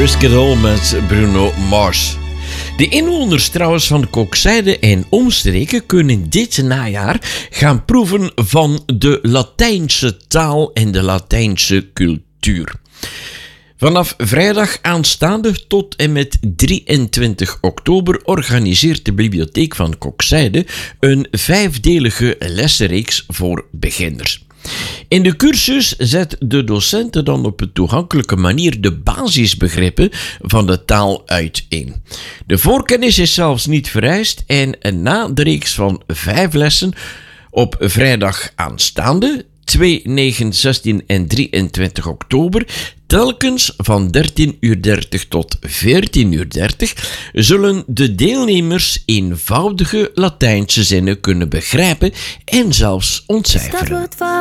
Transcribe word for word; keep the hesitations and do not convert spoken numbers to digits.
Risk It All met Bruno Mars. De inwoners trouwens van Kokzijde en omstreken kunnen dit najaar gaan proeven van de Latijnse taal en de Latijnse cultuur. Vanaf vrijdag aanstaande tot en met drieëntwintig oktober organiseert de Bibliotheek van Kokzijde een vijfdelige lessenreeks voor beginners. In de cursus zet de docenten dan op een toegankelijke manier de basisbegrippen van de taal uiteen. De voorkennis is zelfs niet vereist en na de reeks van vijf lessen op vrijdag aanstaande, twee, negen, zestien en drieëntwintig oktober, telkens van dertien uur dertig tot veertien uur dertig, zullen de deelnemers eenvoudige Latijnse zinnen kunnen begrijpen en zelfs ontcijferen.